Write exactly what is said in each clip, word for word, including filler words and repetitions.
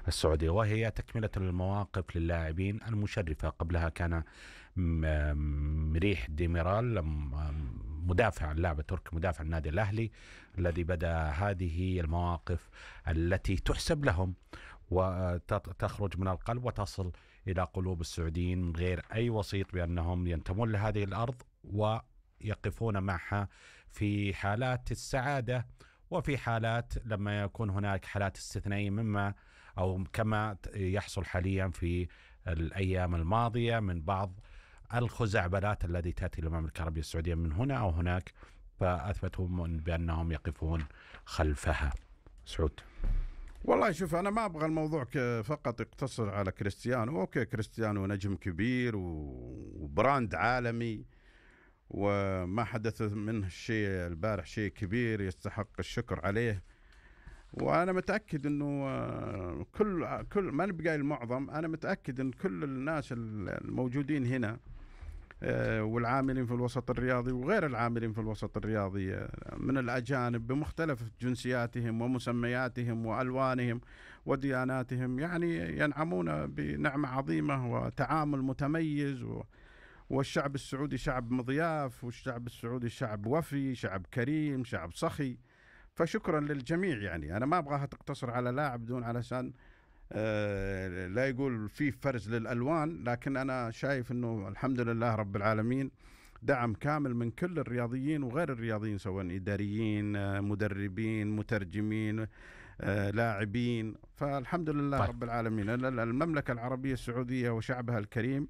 السعودية، وهي تكملة المواقف للاعبين المشرفة. قبلها كان مريح ديميرال، مدافع اللاعب التركي مدافع النادي الأهلي، الذي بدأ هذه المواقف التي تحسب لهم وتخرج من القلب وتصل إلى قلوب السعوديين من غير أي وسيط، بأنهم ينتمون لهذه الأرض ويقفون معها في حالات السعادة وفي حالات لما يكون هناك حالات استثنائية، مما أو كما يحصل حاليا في الأيام الماضية من بعض الخزعبلات التي تأتي للمملكة العربية السعودية من هنا أو هناك، فأثبتوا بأنهم يقفون خلفها. سعود، والله شوف، أنا ما أبغى الموضوع فقط يقتصر على كريستيانو. أوكي، كريستيانو نجم كبير وبراند عالمي، وما حدث منه الشيء البارح شيء كبير يستحق الشكر عليه. وأنا متأكد أنه كل كل ما نبقى المعظم، أنا متأكد أن كل الناس الموجودين هنا والعاملين في الوسط الرياضي وغير العاملين في الوسط الرياضي من الأجانب بمختلف جنسياتهم ومسمياتهم وألوانهم ودياناتهم، يعني ينعمون بنعمة عظيمة وتعامل متميز. و والشعب السعودي شعب مضياف، والشعب السعودي شعب وفي، شعب كريم، شعب سخي. فشكرا للجميع. يعني أنا ما أبغاها تقتصر على لاعب دون علشان آه لا يقول في فرز للألوان، لكن أنا شايف أنه الحمد لله رب العالمين دعم كامل من كل الرياضيين وغير الرياضيين، سواء إداريين، آه مدربين، مترجمين، آه لاعبين. فالحمد لله طيب. رب العالمين. المملكة العربية السعودية وشعبها الكريم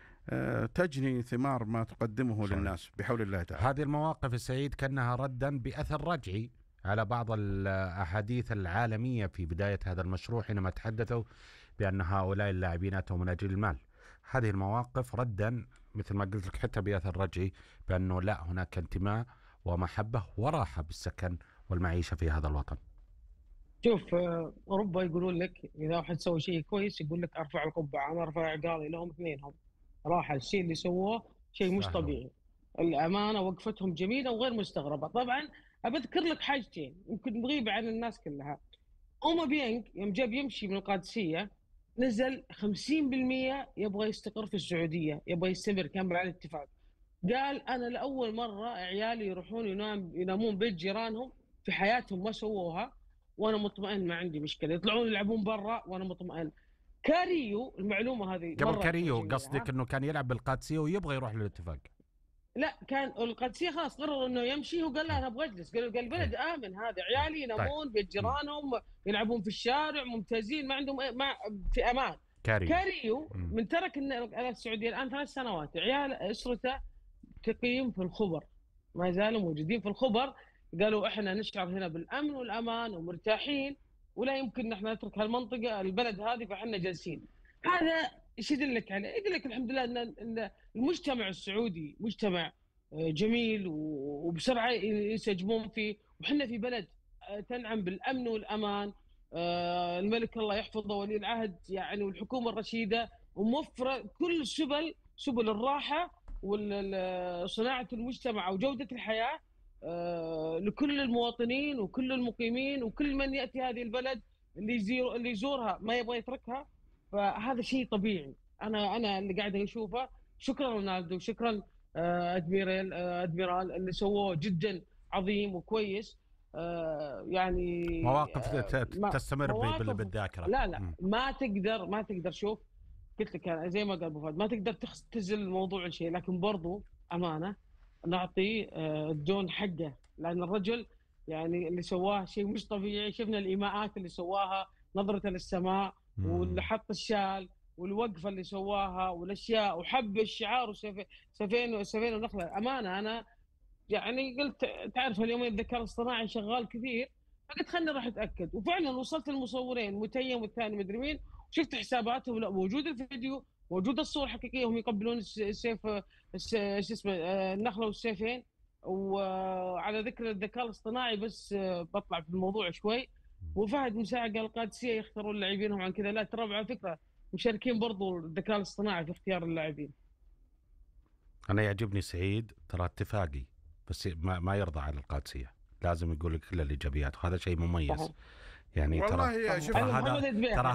تجني ثمار ما تقدمه صحيح. للناس بحول الله تعالى. هذه المواقف السعيد كأنها ردا بأثر رجعي على بعض الأحاديث العالمية في بداية هذا المشروع، حينما تحدثوا بأن هؤلاء اللاعبين أتوا من أجل المال. هذه المواقف ردا مثل ما قلت لك حتى بأثر رجعي بأنه لا، هناك انتماء ومحبة وراحة بالسكن والمعيشة في هذا الوطن. شوف، أوروبا يقولون لك إذا واحد سوى شيء كويس يقول لك أرفع القبعة، أنا أرفع عقالي لهم اثنينهم. راح الشيء اللي سووه شيء مش طبيعي. الأمانة وقفتهم جميلة وغير مستغربة. طبعا أبذكر لك حاجتين يمكن مغيبة عن الناس كلها. أومابيانغ يوم جاب يمشي من القادسية نزل خمسين بالمئة يبغى يستقر في السعودية، يبغى يستمر، كان على الاتفاق. قال أنا لأول مرة عيالي يروحون ينام ينامون بيت جيرانهم في حياتهم ما سووها، وأنا مطمئن ما عندي مشكلة. يطلعون يلعبون برا وأنا مطمئن. كاريو، المعلومة هذه قبل كاريو قصدك أنه كان يلعب بالقادسية ويبغى يروح للاتفاق؟ لا، كان القادسية خلاص قرر انه يمشي، وقال لا انا ابغى اجلس. قال البلد امن، هذا عيالي ينامون بيت جيرانهم، يلعبون في الشارع ممتازين، ما عندهم ما في امان. كاريو, كاريو من ترك السعوديه الان ثلاث سنوات، عيال اسرته تقيم في الخبر، ما زالوا موجودين في الخبر. قالوا احنا نشعر هنا بالامن والامان ومرتاحين، ولا يمكن نحن نترك هالمنطقه البلد هذه، فاحنا جالسين. هذا ايش يدلك عليه؟ يدلك الحمد لله ان المجتمع السعودي مجتمع جميل وبسرعه ينسجمون فيه، وحنا في بلد تنعم بالامن والامان. الملك الله يحفظه ولي العهد يعني والحكومه الرشيده وموفره كل سبل سبل الراحه وصناعه المجتمع وجوده الحياه لكل المواطنين وكل المقيمين وكل من ياتي هذه البلد، اللي يزور اللي يزورها ما يبغى يتركها. فهذا شيء طبيعي. انا انا اللي قاعد اشوفه. شكرا رونالدو، شكرا ادميرال ادميرال اللي سووه جدا عظيم وكويس. يعني مواقف تستمر بالذاكره. لا لا ما تقدر ما تقدر شوف، قلت لك زي ما قال ابو فهد، ما تقدر تختزل الموضوع شيء، لكن برضو امانه نعطي الدون حقه، لان الرجل يعني اللي سواه شيء مش طبيعي. شفنا الايماءات اللي سواها، نظرته للسماء، واللي حط الشال، والوقفه اللي سواها، والاشياء، وحب الشعار وسيفين وسيفين ونخله. امانه انا يعني قلت تعرف اليومين الذكاء الاصطناعي شغال كثير، فقلت خلني راح اتاكد، وفعلا وصلت المصورين متيم والثاني مدري مين، وشفت حساباتهم، لا موجود الفيديو، موجود الصور حقيقيه، هم يقبلون السيف شو اسمه النخله والسيفين. وعلى ذكر الذكاء الاصطناعي بس بطلع في الموضوع شوي، وفهد مساعد القادسيه يختارون لاعبينهم عن كذا. لا ترى على فكره مشاركين برضو الذكاء الاصطناعي في اختيار اللاعبين. انا يعجبني سعيد ترى اتفاقي، بس ما, ما يرضى على القادسيه، لازم يقول لك كل الايجابيات، وهذا شيء مميز. يعني والله ترى, ترى هذا ترى